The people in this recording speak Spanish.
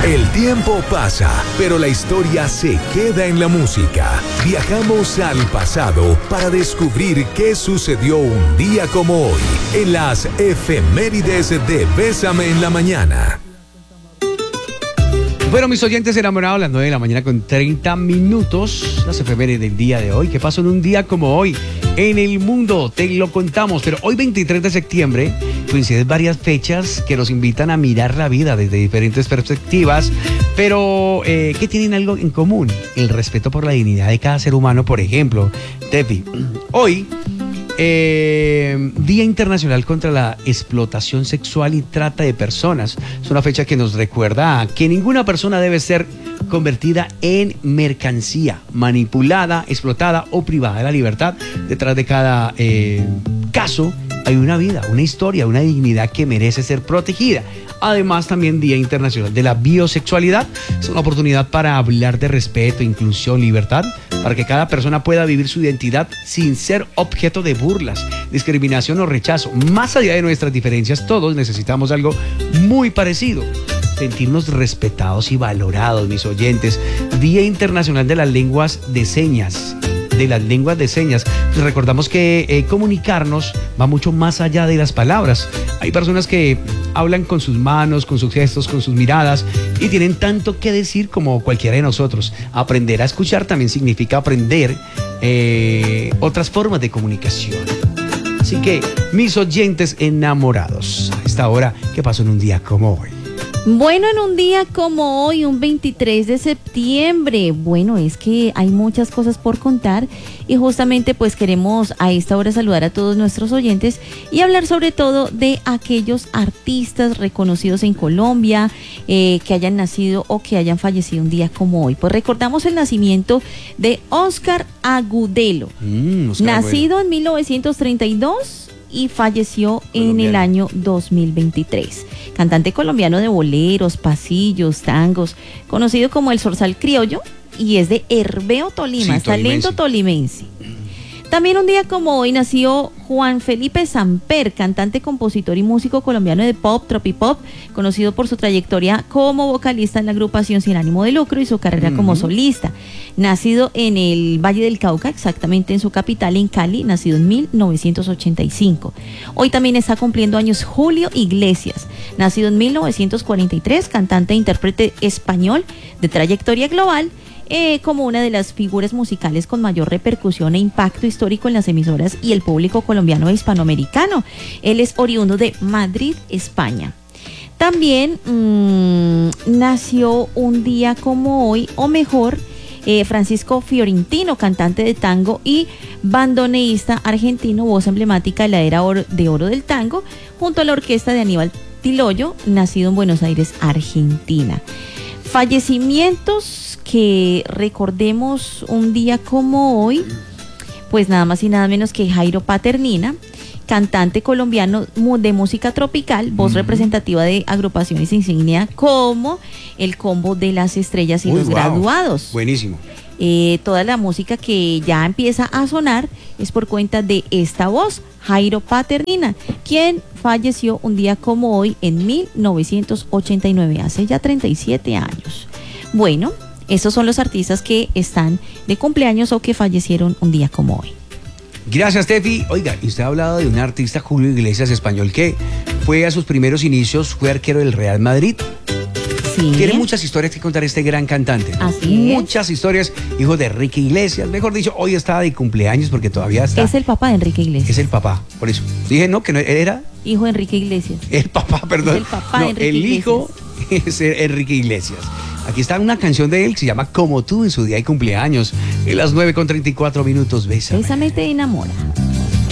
El tiempo pasa, pero la historia se queda en la música. Viajamos al pasado para descubrir qué sucedió un día como hoy en las efemérides de Bésame en la Mañana. Bueno, mis oyentes enamorados, a las 9 de la mañana con 30 minutos, las efemérides del día de hoy. ¿Qué pasó en un día como hoy en el mundo? Te lo contamos, pero hoy 23 de septiembre coinciden varias fechas que nos invitan a mirar la vida desde diferentes perspectivas, pero que tienen algo en común: el respeto por la dignidad de cada ser humano. Por ejemplo, Tefi, hoy Día Internacional contra la Explotación Sexual y Trata de Personas. Es una fecha que nos recuerda que ninguna persona debe ser convertida en mercancía, manipulada, explotada o privada de la libertad. Detrás de cada caso hay una vida, una historia, una dignidad que merece ser protegida. Además, también Día Internacional de la Biosexualidad. Es una oportunidad para hablar de respeto, inclusión, libertad, para que cada persona pueda vivir su identidad sin ser objeto de burlas, discriminación o rechazo. Más allá de nuestras diferencias, todos necesitamos algo muy parecido: sentirnos respetados y valorados, mis oyentes. Día Internacional de las Lenguas de Señas. Recordamos que comunicarnos va mucho más allá de las palabras. Hay personas que hablan con sus manos, con sus gestos, con sus miradas, y tienen tanto que decir como cualquiera de nosotros. Aprender a escuchar también significa aprender otras formas de comunicación. Así que, mis oyentes enamorados, a esta hora, ¿qué pasó en un día como hoy? Bueno, en un día como hoy, un 23 de septiembre, bueno, es que hay muchas cosas por contar y justamente pues queremos a esta hora saludar a todos nuestros oyentes y hablar sobre todo de aquellos artistas reconocidos en Colombia que hayan nacido o que hayan fallecido un día como hoy. Pues recordamos el nacimiento de Óscar Agudelo, nacido en 1932 y falleció en el año 2023. Cantante colombiano de boleros, pasillos, tangos, conocido como el Zorzal Criollo, y es de Herveo, Tolima, talento tolimense. También un día como hoy nació Juan Felipe Samper, cantante, compositor y músico colombiano de pop, tropipop, conocido por su trayectoria como vocalista en la agrupación Sin Ánimo de Lucro y su carrera como solista. Nacido en el Valle del Cauca, exactamente en su capital, en Cali, nacido en 1985. Hoy también está cumpliendo años Julio Iglesias, nacido en 1943, cantante e intérprete español de trayectoria global, como una de las figuras musicales con mayor repercusión e impacto histórico en las emisoras y el público colombiano e hispanoamericano. Él es oriundo de Madrid, España. También nació un día como hoy, o mejor, Francisco Fiorentino, cantante de tango y bandoneísta argentino, voz emblemática de la era de oro del tango, junto a la orquesta de Aníbal Tiloyo, nacido en Buenos Aires, Argentina. Fallecimientos que recordemos un día como hoy, pues nada más y nada menos que Jairo Paternina, cantante colombiano de música tropical, voz representativa de agrupaciones insignia como el Combo de las Estrellas y Los Graduados. Buenísimo. Toda la música que ya empieza a sonar es por cuenta de esta voz, Jairo Paternina, quien falleció un día como hoy en 1989, hace ya 37 años. Bueno, esos son los artistas que están de cumpleaños o que fallecieron un día como hoy. Gracias, Tefi. Oiga, y usted ha hablado de un artista, Julio Iglesias, español, que fue a sus primeros inicios, fue arquero del Real Madrid. Sí. Tiene muchas historias que contar este gran cantante, ¿no? Así muchas historias, hijo de Enrique Iglesias. Mejor dicho, hoy está de cumpleaños porque todavía está. Es el papá de Enrique Iglesias. Es el papá, por eso. Dije, no, que no era. Hijo de Enrique Iglesias. El papá, perdón. Es el papá de Enrique Iglesias. El hijo es Enrique Iglesias. Aquí está una canción de él que se llama Como tú, en su día de cumpleaños. En las 9:34 minutos. Bésame. Bésame te enamora.